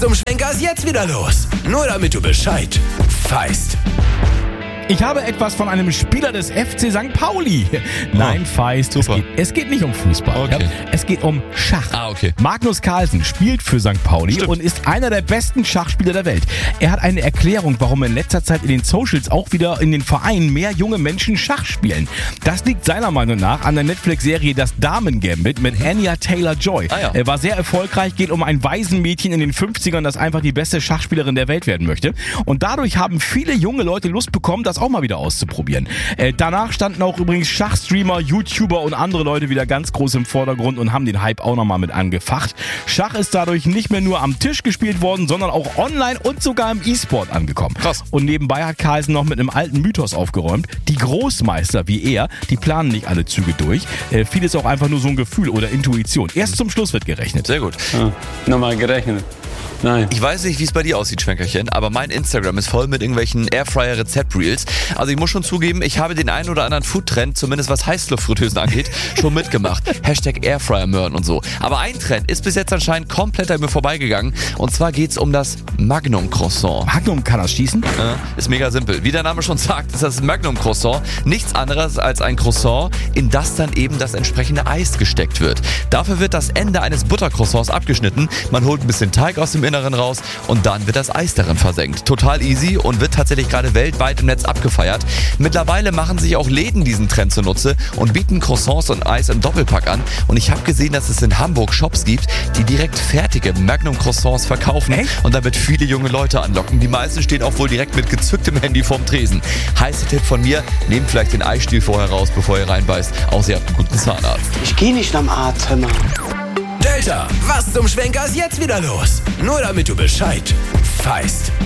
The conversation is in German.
Zum Schwenker ist jetzt wieder los. Nur damit du Bescheid weißt. Ich habe etwas von einem Spieler des FC St. Pauli. Nein, Feist, es geht nicht um Fußball. Okay. Ja? Es geht um Schach. Okay. Magnus Carlsen spielt für St. Pauli und ist einer der besten Schachspieler der Welt. Er hat eine Erklärung, warum in letzter Zeit in den Socials auch wieder in den Vereinen mehr junge Menschen Schach spielen. Das liegt seiner Meinung nach an der Netflix-Serie Das Damen-Gambit mit Anya Taylor-Joy. Er war sehr erfolgreich, geht um ein Waisenmädchen in den 50ern, das einfach die beste Schachspielerin der Welt werden möchte. Und dadurch haben viele junge Leute Lust bekommen, das auch mal wieder auszuprobieren. Danach standen auch übrigens Schachstreamer, YouTuber und andere Leute wieder ganz groß im Vordergrund und haben den Hype auch nochmal mit angefacht. Schach ist dadurch nicht mehr nur am Tisch gespielt worden, sondern auch online und sogar im E-Sport angekommen. Krass. Und nebenbei hat Carlsen noch mit einem alten Mythos aufgeräumt. Die Großmeister wie er, die planen nicht alle Züge durch. Vieles auch einfach nur so ein Gefühl oder Intuition. Erst zum Schluss wird gerechnet. Sehr gut. Nochmal gerechnet. Nein. Ich weiß nicht, wie es bei dir aussieht, Schwenkerchen, aber mein Instagram ist voll mit irgendwelchen Airfryer-Rezept-Reels. Also ich muss schon zugeben, ich habe den einen oder anderen Food-Trend, zumindest was Heißluftfritteusen angeht, schon mitgemacht. Hashtag Airfryer-Möhren und so. Aber ein Trend ist bis jetzt anscheinend komplett an mir vorbeigegangen. Und zwar geht's um das Magnum-Croissant. Magnum kann das schießen? Ist mega simpel. Wie der Name schon sagt, ist das Magnum-Croissant nichts anderes als ein Croissant, in das dann eben das entsprechende Eis gesteckt wird. Dafür wird das Ende eines Buttercroissants abgeschnitten. Man holt ein bisschen Teig aus dem Inneren raus und dann wird das Eis darin versenkt. Total easy und wird tatsächlich gerade weltweit im Netz abgefeiert. Mittlerweile machen sich auch Läden diesen Trend zunutze und bieten Croissants und Eis im Doppelpack an. Und ich habe gesehen, dass es in Hamburg Shops gibt, die direkt fertige Magnum-Croissants verkaufen und damit viele junge Leute anlocken. Die meisten stehen auch wohl direkt mit gezücktem Handy vorm Tresen. Heißer Tipp von mir, nehmt vielleicht den Eisstiel vorher raus, bevor ihr reinbeißt. Außer ihr habt einen guten Zahnarzt. Ich gehe nicht am Arzt, hör mal. Delta, was zum Schwenker ist jetzt wieder los? Nur damit du Bescheid weißt.